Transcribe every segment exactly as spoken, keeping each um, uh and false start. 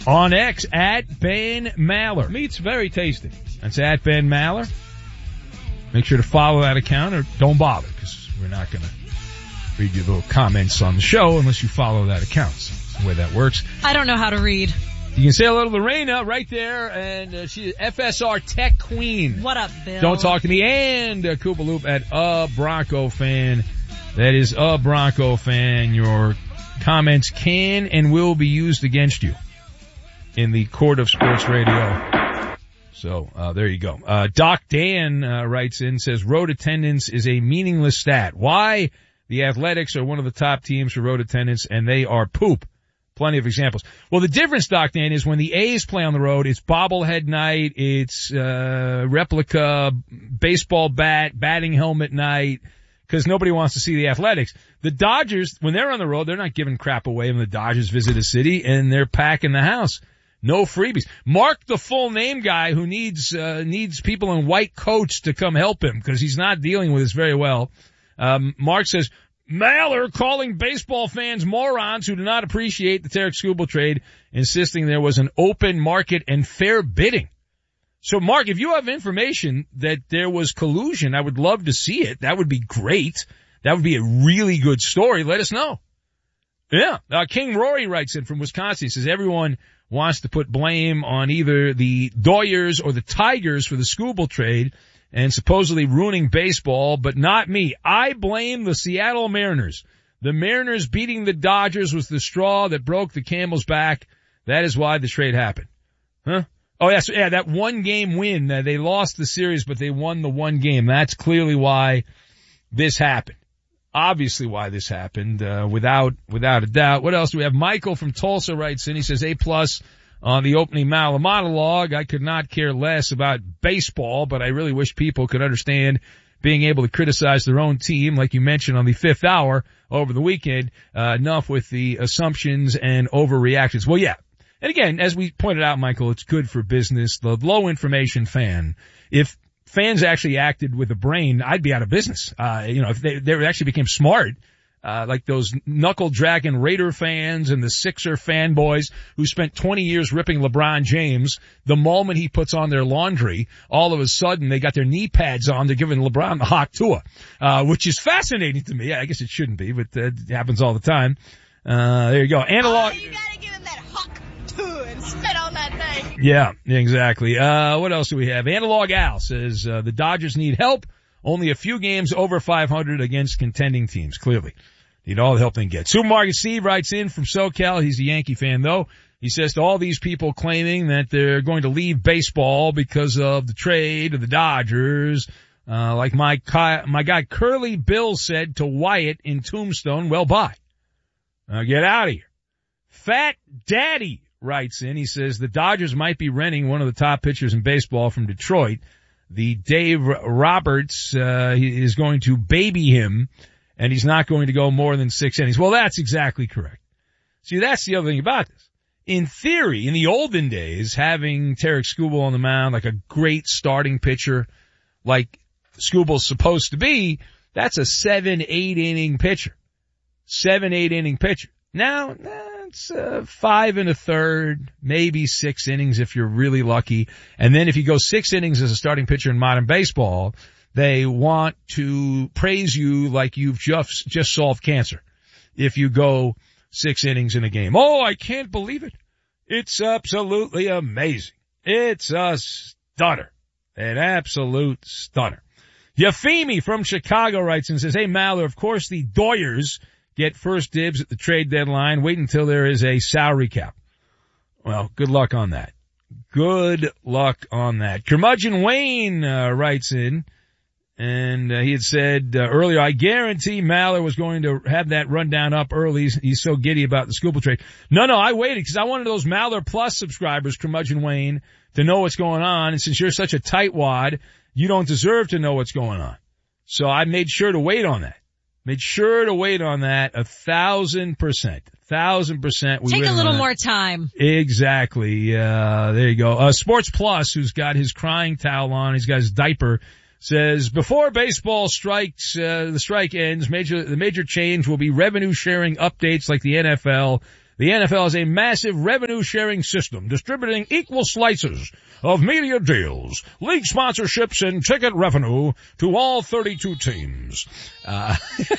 On X, at Ben Maller. Meat's very tasty. That's at Ben Maller. Make sure to follow that account or don't bother because we're not going to read your little comments on the show unless you follow that account. So that's the way that works. I don't know how to read. You can say hello to Lorena right there, and uh, she's F S R Tech Queen. What up, Bill? Don't talk to me. And uh, Koopa Loop at a Bronco fan. That is a Bronco fan. Your comments can and will be used against you in the court of sports radio. So, uh, there you go. Uh, Doc Dan, uh, writes in, says road attendance is a meaningless stat. Why? The Athletics are one of the top teams for road attendance and they are poop. Plenty of examples. Well, the difference, Doc Dan, is when the A's play on the road, it's bobblehead night, it's, uh, replica baseball bat, batting helmet night, because nobody wants to see the Athletics. The Dodgers, when they're on the road, they're not giving crap away when the Dodgers visit a city, and they're packing the house. No freebies. Mark, the full name guy who needs, uh, needs people in white coats to come help him, because he's not dealing with this very well. Um, Mark says, Maller calling baseball fans morons who do not appreciate the Tarik Skubal trade, insisting there was an open market and fair bidding. So, Mark, if you have information that there was collusion, I would love to see it. That would be great. That would be a really good story. Let us know. Yeah. Uh, King Rory writes in from Wisconsin. He says everyone wants to put blame on either the Doyers or the Tigers for the Skubal trade and supposedly ruining baseball, but not me. I blame the Seattle Mariners. The Mariners beating the Dodgers was the straw that broke the camel's back. That is why the trade happened. Huh? Oh, yes, yeah, that one game win. Uh, they lost the series, but they won the one game. That's clearly why this happened. Obviously why this happened, uh, without, without a doubt. What else do we have? Michael from Tulsa writes in. He says, A plus on the opening Maller monologue. I could not care less about baseball, but I really wish people could understand being able to criticize their own team, like you mentioned on the fifth hour over the weekend. Uh, enough with the assumptions and overreactions. Well, yeah. And again, as we pointed out, Michael, it's good for business. The low information fan, if fans actually acted with a brain, I'd be out of business. Uh, you know, if they, they actually became smart, uh, like those knuckle dragging Raider fans and the Sixer fanboys who spent twenty years ripping LeBron James, the moment he puts on their laundry, all of a sudden they got their knee pads on, they're giving LeBron the hot tour, uh, which is fascinating to me. I guess it shouldn't be, but uh, it happens all the time. Uh, there you go. Analog. Oh, you gotta give him that hawk tour and spit on that thing. Yeah, exactly. Uh, what else do we have? Analog Al says, uh, the Dodgers need help. Only a few games over five hundred against contending teams, clearly. Need all the help they can get. Supermarket Steve writes in from SoCal. He's a Yankee fan, though. He says to all these people claiming that they're going to leave baseball because of the trade of the Dodgers, uh, like my, my guy Curly Bill said to Wyatt in Tombstone, well, bye. Uh, get out of here. Fat Daddy writes in. He says the Dodgers might be renting one of the top pitchers in baseball from Detroit. The Dave Roberts, uh, he is going to baby him, and he's not going to go more than six innings. Well, that's exactly correct. See, that's the other thing about this. In theory, in the olden days, having Tarik Skubal on the mound, like a great starting pitcher, like Skubal's supposed to be, that's a seven, eight inning pitcher. Seven, eight inning pitcher. Now, it's uh, five and a third, maybe six innings if you're really lucky. And then if you go six innings as a starting pitcher in modern baseball, they want to praise you like you've just, just solved cancer. If you go six innings in a game. Oh, I can't believe it. It's absolutely amazing. It's a stunner. An absolute stunner. Yafimi from Chicago writes and says, hey, Maller, of course the Doyers get first dibs at the trade deadline. Wait until there is a salary cap. Well, good luck on that. Good luck on that. Curmudgeon Wayne uh, writes in, and uh, he had said uh, earlier, I guarantee Maller was going to have that rundown up early. He's, he's so giddy about the Skubal trade. No, no, I waited because I wanted those Maller Plus subscribers, Curmudgeon Wayne, to know what's going on. And since you're such a tightwad, you don't deserve to know what's going on. So I made sure to wait on that. Made sure to wait on that a thousand percent. Thousand percent. Take a little more time. Exactly. Uh, there you go. Uh, Sports Plus, who's got his crying towel on, he's got his diaper, says, before baseball strikes, uh, the strike ends, major, the major change will be revenue sharing updates like the N F L. The N F L has a massive revenue-sharing system distributing equal slices of media deals, league sponsorships, and ticket revenue to all thirty-two teams. Uh,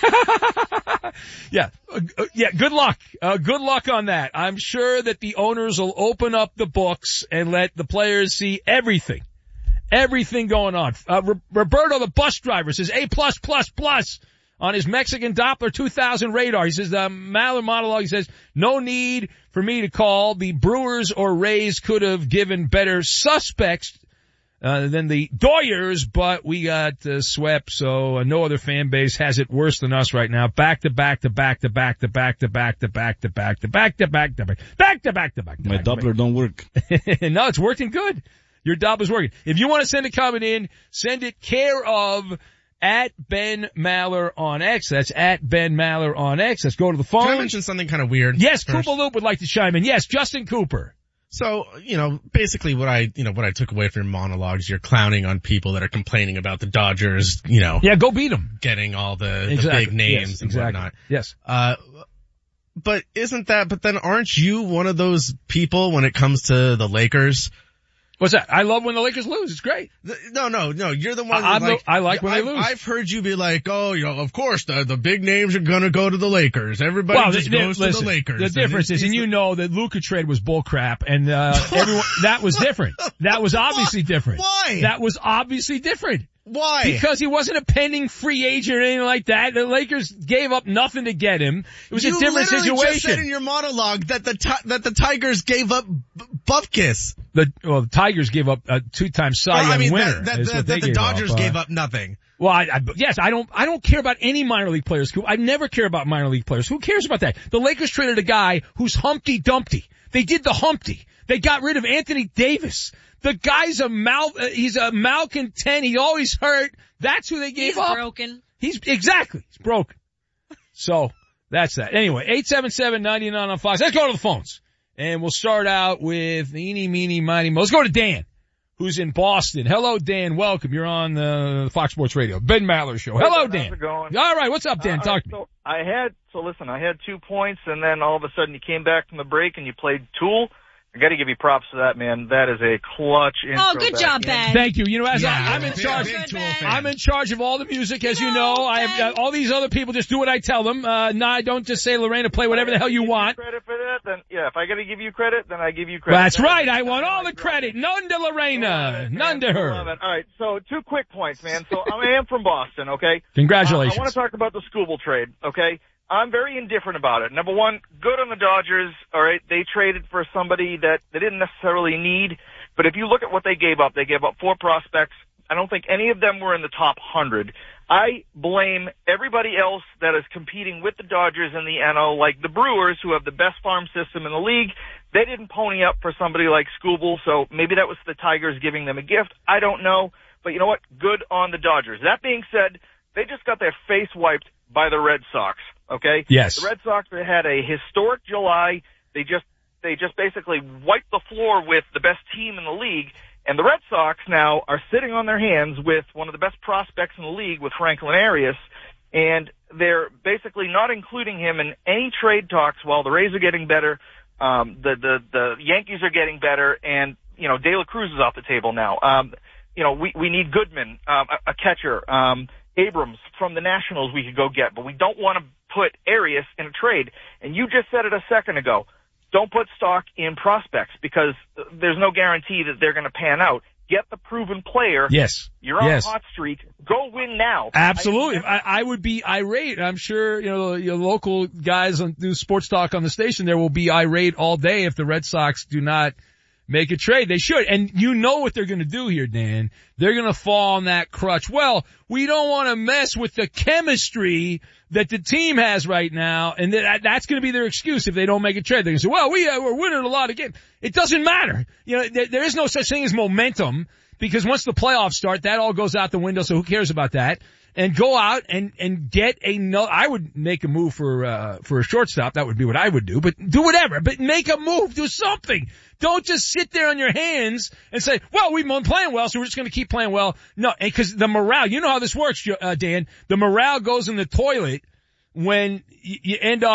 yeah, uh, yeah, good luck. Uh, good luck on that. I'm sure that the owners will open up the books and let the players see everything. Everything going on. Uh, R- Roberto, the bus driver, says A plus plus plus on his Mexican Doppler two thousand radar. He says the Maller monologue. He says no need for me to call. The Brewers or Rays could have given better suspects uh, than the Doyers, but we got uh, swept. So uh, no other fan base has it worse than us right now. Back to back to back to back to back to back to back to back to back to back to back back to back to back. My Doppler don't work. No, it's working good. Your Doppler's working. If you want to send a comment in, send it care of at Ben Maller on X. That's at Ben Maller on X. Let's go to the phone. Can I mention something kind of weird? Yes, first? Koopa Loop would like to chime in. Yes, Justin Cooper. So, you know, basically what I, you know, what I took away from your monologues, you're clowning on people that are complaining about the Dodgers, you know. Yeah, go beat them. Getting all the, exactly. the big names yes, and exactly. whatnot. Yes. Uh, but isn't that, but then aren't you one of those people when it comes to the Lakers? What's that? I love when the Lakers lose. It's great. The, no, no, no. You're the one. I, like, I like when I've, they lose. I've heard you be like, "Oh, you know, of course the the big names are gonna go to the Lakers. Everybody well, just the, goes listen, to the Lakers." The difference and is, and you know that Luka trade was bullcrap, and uh everyone that was different. That was obviously different. Why? That was obviously different. Why? Because he wasn't a pending free agent or anything like that. The Lakers gave up nothing to get him. It was you a different literally situation. Just said in your monologue that the ti- that the Tigers gave up B- Bupkis. The well, the Tigers gave up a two-time Cy Well, Young I mean, winner. that, that, is that, what that they the gave Dodgers up. gave Uh, up nothing. Well, I, I, yes, I don't, I don't care about any minor league players. I never care about minor league players. Who cares about that? The Lakers traded a guy who's Humpty Dumpty. They did the Humpty. They got rid of Anthony Davis. The guy's a mal, uh, he's a malcontent. He's always hurt. That's who they gave He's up. broken. He's, exactly. He's broken. So, that's that. Anyway, eight seven seven, nine nine on Fox. Let's go to the phones. And we'll start out with eeny, meeny, miny, mo. Let's go to Dan, who's in Boston. Hello, Dan. Welcome. You're on the Fox Sports Radio. Ben Maller Show. Hello, Hey, Dan. how's it going? All right. What's up, Dan? Uh, Talk to me. so I had, so listen, I had two points and then all of a sudden you came back from the break and you played Tool. I gotta give you props for that, man. That is a clutch intro. Oh, good back job, in. Ben. Thank you. You know, as Yeah, I, I'm in big- charge, big Tool Ben. fan. I'm in charge of all the music, as you know. I have uh, all these other people just do what I tell them. Uh, no, I don't just say, Lorena, play whatever the hell you If I want. give Credit for that, then yeah. If I gotta give you credit, then I give you credit. That's That right. is- I want all the credit. None to Lorena. None to her. Love it. All right. So two quick points, man. So I am from Boston. Okay. Congratulations. Uh, I want to talk about the Scooble trade. Okay. I'm very indifferent about it. Number one, good on the Dodgers. All right, they traded for somebody that they didn't necessarily need. But if you look at what they gave up, they gave up four prospects. I don't think any of them were in the top one hundred. I blame everybody else that is competing with the Dodgers in the N L, like the Brewers, who have the best farm system in the league. They didn't pony up for somebody like Scooble, so maybe that was the Tigers giving them a gift. I don't know. But you know what? Good on the Dodgers. That being said, they just got their face wiped by the Red Sox. Okay? Yes. The Red Sox had a historic July. They just, they just basically wiped the floor with the best team in the league. And the Red Sox now are sitting on their hands with one of the best prospects in the league with Franklin Arias. And they're basically not including him in any trade talks while the Rays are getting better. Um, the, the, the Yankees are getting better. And, you know, De La Cruz is off the table now. Um, you know, we, we need Goodman, um, a, a catcher, um, Abrams from the Nationals we could go get, but we don't want to put Arias in a trade. And you just said it a second ago. Don't put stock in prospects because there's no guarantee that they're going to pan out. Get the proven player. Yes. You're on yes. a hot streak. Go win now. Absolutely. I, I, I would be irate. I'm sure, you know, your local guys on do sports talk on the station there will be irate all day if the Red Sox do not make a trade. They should. And you know what they're going to do here, Dan. They're going to fall on that crutch. Well, we don't want to mess with the chemistry that the team has right now. And that, that's going to be their excuse if they don't make a trade. They're going to say, well, we, uh, we're winning a lot of games. It doesn't matter. You know, there, there is no such thing as momentum because once the playoffs start, that all goes out the window. So who cares about that? And go out and, and get a no, I would make a move for, uh, for a shortstop. That would be what I would do, but do whatever, but make a move, do something. Don't just sit there on your hands and say, well, we've been playing well, so we're just going to keep playing well. No, because the morale, you know how this works, uh, Dan. The morale goes in the toilet when you end up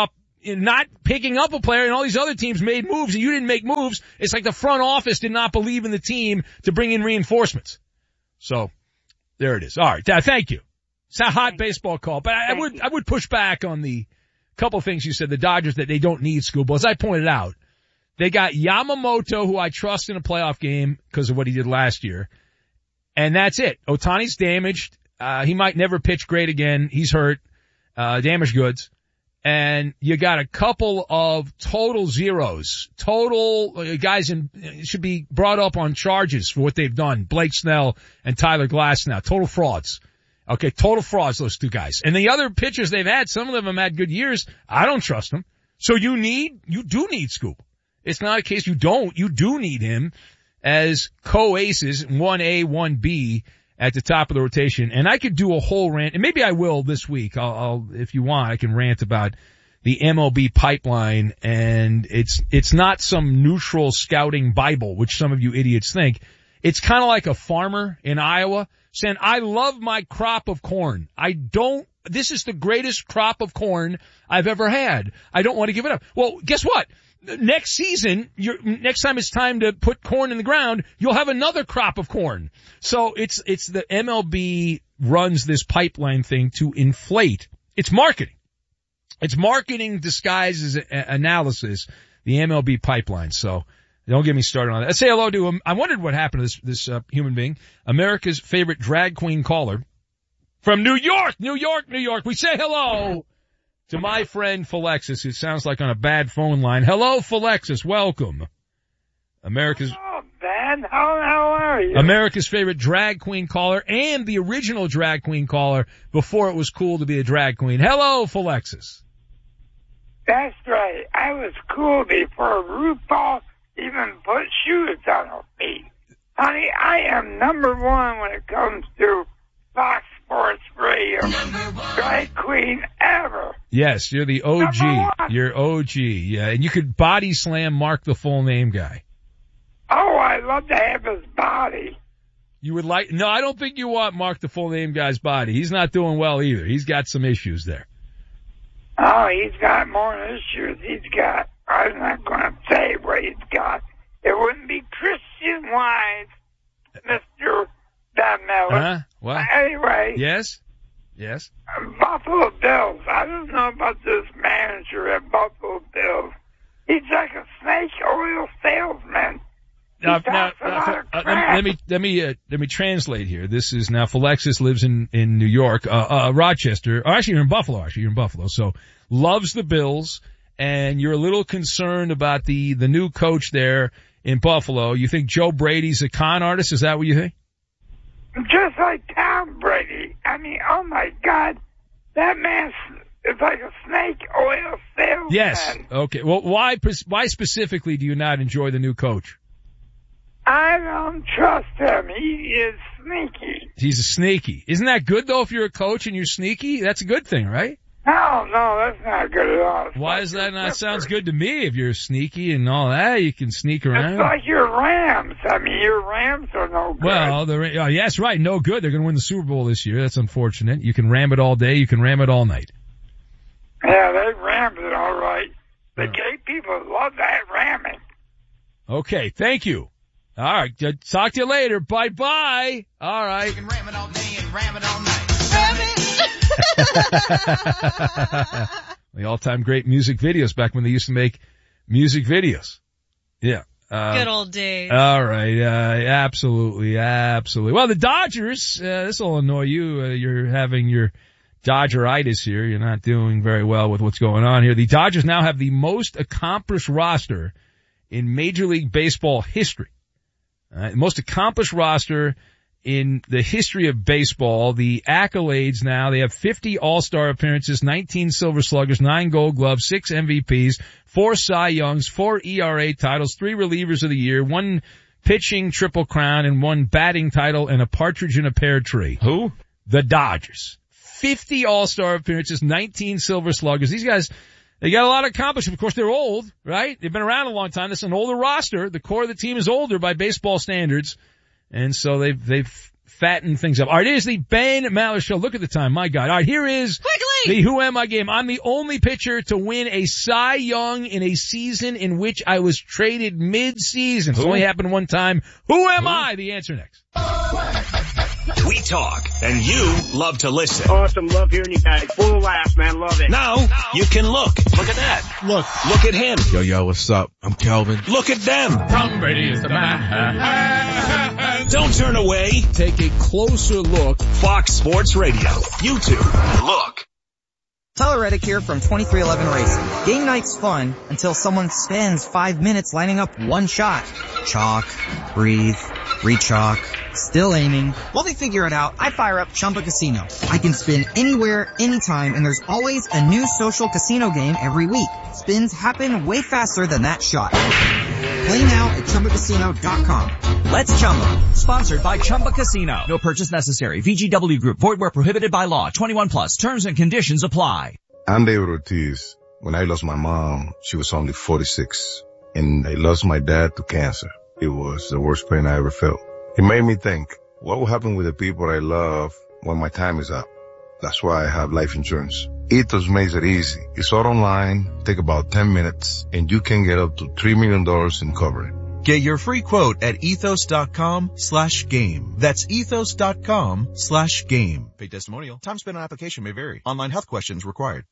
not picking up a player and all these other teams made moves and you didn't make moves. It's like the front office did not believe in the team to bring in reinforcements. So there it is. All right. Uh, thank you. It's a hot baseball call, but I, I would, I would push back on the couple things you said, the Dodgers, that they don't need Scooble. As I pointed out, they got Yamamoto, who I trust in a playoff game because of what he did last year. And that's it. Ohtani's damaged. Uh, he might never pitch great again. He's hurt. Uh, damaged goods. And you got a couple of total zeros. Total uh, guys in, should be brought up on charges for what they've done. Blake Snell and Tyler Glasnow. Total frauds. Okay, total frauds, those two guys. And the other pitchers they've had, some of them have had good years. I don't trust them. So you need, you do need Scoop. It's not a case you don't. You do need him as co-aces, one A, one B at the top of the rotation. And I could do a whole rant, and maybe I will this week. I'll, I'll, if you want, I can rant about the M L B pipeline. And it's, it's not some neutral scouting Bible, which some of you idiots think. It's kind of like a farmer in Iowa saying, I love my crop of corn. I don't, this is the greatest crop of corn I've ever had. I don't want to give it up. Well, guess what? Next season, you're, next time it's time to put corn in the ground, you'll have another crop of corn. So it's, it's the M L B runs this pipeline thing to inflate. It's marketing. It's marketing disguised as a, a, analysis, the M L B pipeline. So don't get me started on that. Let's say hello to him. I wondered what happened to this, this, uh, human being, America's favorite drag queen caller from New York, New York, New York. We say hello to my friend Philexis, who sounds like on a bad phone line. Hello, Philexis. Welcome. America's, oh, Ben. How, how are you? America's favorite drag queen caller and the original drag queen caller before it was cool to be a drag queen. Hello, Philexis. That's right. I was cool before RuPaul even put shoes on her feet. Honey, I am number one when it comes to Fox Sports Radio. Drag queen ever. Yes, you're the O G. You're O G. Yeah, and you could body slam Mark the full name guy. Oh, I'd love to have his body. You would like, no, I don't think you want Mark the full name guy's body. He's not doing well either. He's got some issues there. Oh, he's got more issues. He's got, I'm not going to say what he's got. It wouldn't be Christian wise, Mister Don Miller. Uh-huh. What? Anyway. Yes? Yes? Buffalo Bills. I don't know about this manager at Buffalo Bills. He's like a snake oil salesman. He Uh, talks now, a uh, lot uh, of let me crap. let me let me, uh, let me translate here. This is now Philexis lives in in New York, uh, uh Rochester. Or actually, you're in Buffalo. Actually, you're in Buffalo. So loves the Bills, and you're a little concerned about the the new coach there in Buffalo. You think Joe Brady's a con artist? Is that what you think? Just like Tom Brady. I mean, oh my God, that man is like a snake oil salesman. Yes. Okay. Well, why why specifically do you not enjoy the new coach? I don't trust him. He is sneaky. He's a sneaky. Isn't that good though? If you're a coach and you're sneaky, that's a good thing, right? No, no, that's not good at all. It's Why like is that your not? Sounds Clippers. good to me. If you're sneaky and all that, you can sneak around. It's like your Rams. I mean, your Rams are no good. Well, the oh, yes, right, no good. They're going to win the Super Bowl this year. That's unfortunate. You can ram it all day. You can ram it all night. Yeah, they rammed it all right. The Oh. gay people love that ramming. Okay, thank you. All right, uh, talk to you later. Bye bye. All right. You can ram it all day and ram it all night. The all-time great music videos back when they used to make music videos. Yeah. Uh, Good old days. All right. Uh, absolutely. Absolutely. Well, the Dodgers, uh, this will annoy you. Uh, you're having your Dodgeritis here. You're not doing very well with what's going on here. The Dodgers now have the most accomplished roster in Major League Baseball history. Uh, most accomplished roster in the history of baseball. The accolades now, they have fifty All-Star appearances, nineteen Silver Sluggers, nine Gold Gloves, six M V Ps, four Cy Youngs, four E R A titles, three Relievers of the Year, one pitching Triple Crown, and one batting title, and a partridge in a pear tree. Who? The Dodgers. fifty All-Star appearances, nineteen Silver Sluggers. These guys, they got a lot of accomplishments. Of course, they're old, right? They've been around a long time. This is an older roster. The core of the team is older by baseball standards. And so they've, they've fatten things up. All right, it is the Ben Maller Show. Look at the time. My God. All right, here is Quickly! the Who Am I game. I'm the only pitcher to win a Cy Young in a season in which I was traded mid-season. It's only happened one time. Who am Who? I? The answer next. We talk, and you love to listen. Awesome. Love hearing you guys. Full of laughs, man. Love it. Now, now, you can look. Look at that. Look. Look at him. Yo, yo, what's up? I'm Kelvin. Look at them. Tom Brady is the man. Don't turn away. Take a closer look. Fox Sports Radio. YouTube. Look. Tyler Reddick here from twenty-three eleven Racing. Game night's fun until someone spends five minutes lining up one shot. Chalk, breathe, re-chalk, still aiming. While they figure it out, I fire up Chumba Casino. I can spin anywhere, anytime, and there's always a new social casino game every week. Spins happen way faster than that shot. Play now at Chumba Casino dot com. Let's Chumba. Sponsored by Chumba Casino. No purchase necessary. V G W Group. Void where prohibited by law. twenty-one plus. Terms and conditions apply. I'm David Ortiz. When I lost my mom, she was only forty-six. And I lost my dad to cancer. It was the worst pain I ever felt. It made me think, what will happen with the people I love when my time is up? That's why I have life insurance. Ethos makes it easy. It's all online, take about ten minutes, and you can get up to three million dollars in coverage. Get your free quote at ethos.com slash game. That's ethos.com slash game. Paid testimonial. Time spent on application may vary. Online health questions required.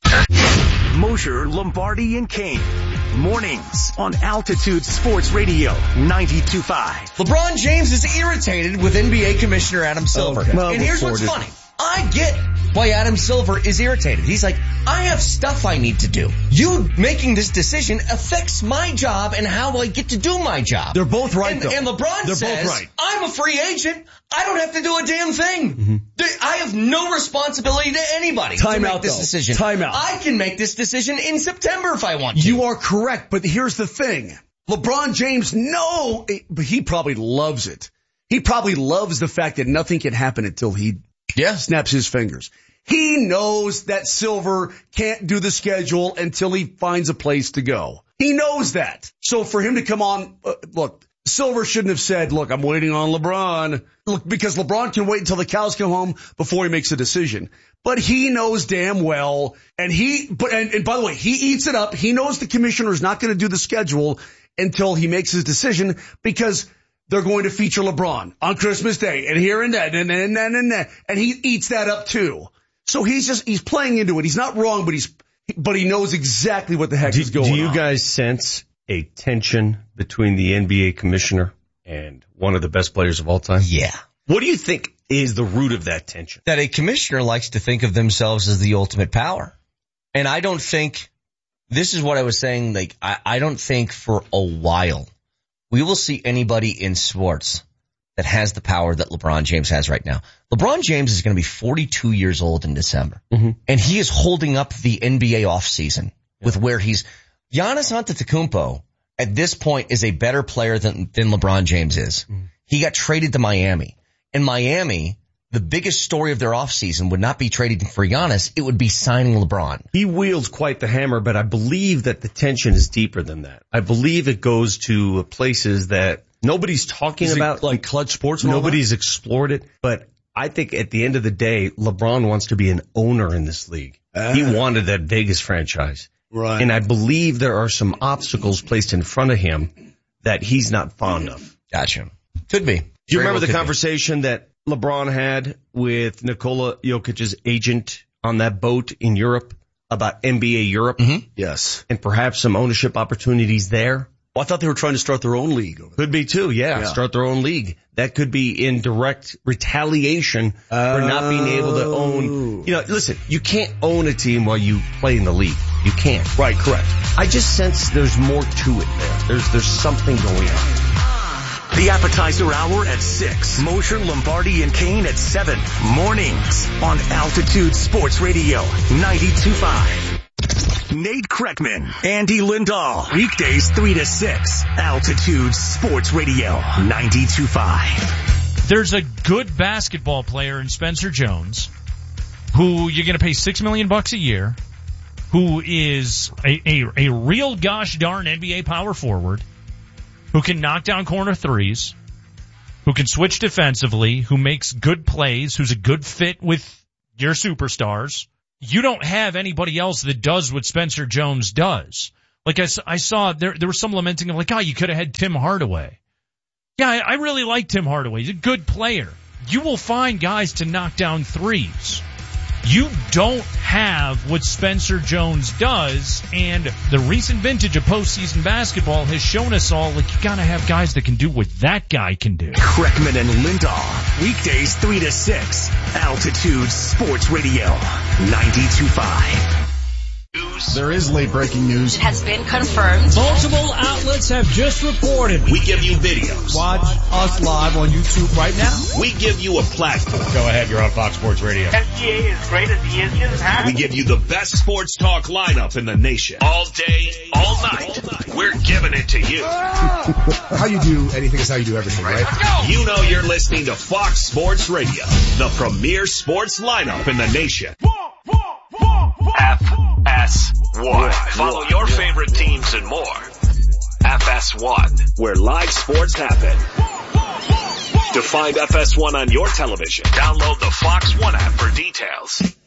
Mosher, Lombardi, and Kane. Mornings on Altitude Sports Radio ninety-two point five. LeBron James is irritated with N B A Commissioner Adam Silver. Okay. Well, and here's what's funny. I get why Adam Silver is irritated. He's like, I have stuff I need to do. You making this decision affects my job and how I get to do my job. They're both right, and, though. And LeBron They're says, both right. I'm a free agent. I don't have to do a damn thing. Mm-hmm. I have no responsibility to anybody Time to make out, this though. decision. Time out. I can make this decision in September if I want to. You are correct, but here's the thing. LeBron James, no, but he probably loves it. He probably loves the fact that nothing can happen until he yeah. snaps his fingers. He knows that Silver can't do the schedule until he finds a place to go. He knows that. So for him to come on, uh, look, Silver shouldn't have said, look, I'm waiting on LeBron. Look, because LeBron can wait until the cows come home before he makes a decision. But he knows damn well, and he, but, and, and by the way, he eats it up. He knows the commissioner is not going to do the schedule until he makes his decision because they're going to feature LeBron on Christmas Day and here and that and and and and that, and he eats that up too. So he's just, he's playing into it. He's not wrong, but he's, but he knows exactly what the heck do, is going on. Do you on. guys sense a tension between the N B A commissioner and one of the best players of all time? Yeah. What do you think is the root of that tension? That a commissioner likes to think of themselves as the ultimate power. And I don't think, this is what I was saying, like, I, I don't think for a while we will see anybody in sports that has the power that LeBron James has right now. LeBron James is going to be forty-two years old in December. Mm-hmm. And he is holding up the N B A offseason yeah. with where he's, Giannis Antetokounmpo at this point is a better player than, than LeBron James is. Mm-hmm. He got traded to Miami. In Miami, the biggest story of their offseason would not be trading for Giannis. It would be signing LeBron. He wields quite the hammer, but I believe that the tension is deeper than that. I believe it goes to places that nobody's talking is about. Like Clutch Sports? Nobody's explored it. But I think at the end of the day, LeBron wants to be an owner in this league. Uh, he wanted that Vegas franchise. Right. And I believe there are some obstacles placed in front of him that he's not fond of. Gotcha. Could be. Do you Very remember well the conversation be. that LeBron had with Nikola Jokic's agent on that boat in Europe about N B A Europe? Mm-hmm. Yes. And perhaps some ownership opportunities there? Well, I thought they were trying to start their own league. Over there. Could be too, yeah, yeah. Start their own league. That could be in direct retaliation oh. for not being able to own. You know, listen, you can't own a team while you play in the league. You can't. Right, correct. I just sense there's more to it there. There's, there's something going on. The appetizer hour at six. Mosher, Lombardi, and Kane at seven. Mornings on Altitude Sports Radio ninety-two point five. Nate Kreckman, Andy Lindahl. Weekdays three to six. Altitude Sports Radio ninety-two point five. There's a good basketball player in Spencer Jones who you're going to pay six million bucks a year, who is a, a, a real gosh darn N B A power forward, who can knock down corner threes, who can switch defensively, who makes good plays, who's a good fit with your superstars. You don't have anybody else that does what Spencer Jones does. Like I, I saw there, there was some lamenting of like, oh, you could have had Tim Hardaway. Yeah, I, I really like Tim Hardaway. He's a good player. You will find guys to knock down threes. You don't have what Spencer Jones does, and the recent vintage of postseason basketball has shown us all, like, you gotta have guys that can do what that guy can do. Kreckman and Lindahl, weekdays three to six, Altitude Sports Radio, ninety-two point five. There is late breaking news. It has been confirmed. Multiple outlets have just reported. We give you videos. Watch us live on YouTube right now. We give you a platform. Go ahead, you're on Fox Sports Radio. S G A is great as he is just had. We give you the best sports talk lineup in the nation. All day, all night. All night. We're giving it to you. How you do anything is how you do everything, right? Let's go. You know you're listening to Fox Sports Radio, the premier sports lineup in the nation. F S one. Follow your favorite teams and more. F S one, where live sports happen. To find F S one on your television, download the Fox One app for details.